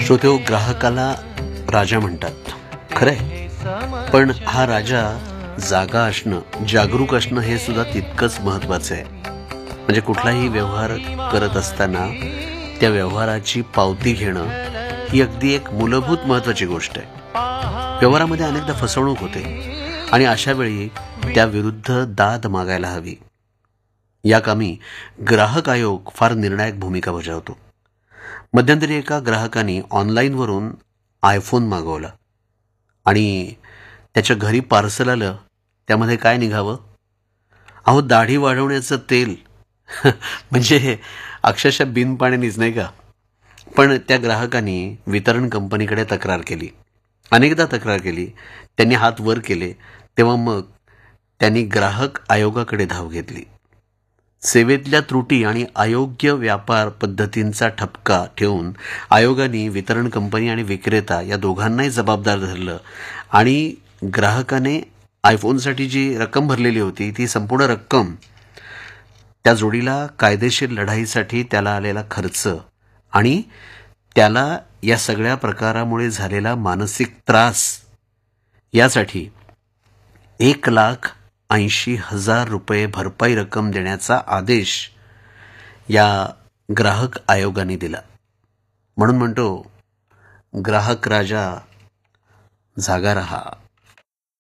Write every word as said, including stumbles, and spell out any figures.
श्रोतेहो, ग्राहकाला राजा म्हणतात, खरंय. पण हा राजा जागा असणं, जागरूक असणं हे सुद्धा तितकंच महत्वाचं आहे. म्हणजे कुठलाही व्यवहार करत असताना त्या व्यवहाराची पावती घेणं ही अगदी एक मूलभूत महत्वाची गोष्ट आहे. व्यवहारामध्ये अनेकदा फसवणूक होते आणि अशा वेळी त्याविरुद्ध दाद मागायला हवी. या कामी ग्राहक आयोग फार निर्णायक भूमिका बजावतो. मध्यंतरी एका ग्राहकाने ऑनलाईनवरून आयफोन मागवला आणि त्याच्या घरी पार्सल आलं. त्यामध्ये काय निघावं? अहो, दाढी वाढवण्याचं तेल. म्हणजे अक्षरशः बिन पाण्यानीच, नाही का? पण त्या ग्राहकाने वितरण कंपनीकडे तक्रार केली. अनेकदा तक्रार केली. त्यांनी हात वर केले. तेव्हा मग त्यांनी ग्राहक आयोगाकडे धाव घेतली. सेवेतल्या त्रुटी आणि अयोग्य व्यापार पद्धतींचा ठपका ठेवून आयोगाने वितरण कंपनी आणि विक्रेता या दोघांनाही जबाबदार धरलं आणि ग्राहकाने आयफोनसाठी जी रक्कम भरलेली होती ती संपूर्ण रक्कम, त्या जोडीला कायदेशीर लढाईसाठी त्याला आलेला खर्च आणि त्याला या सगळ्या प्रकारामुळे झालेला मानसिक त्रास यासाठी एक लाख ऐंशी हजार रुपये भरपाई रक्कम देण्याचा आदेश या ग्राहक आयोगाने दिला. म्हणून म्हणतो, ग्राहक राजा, जागा रहा.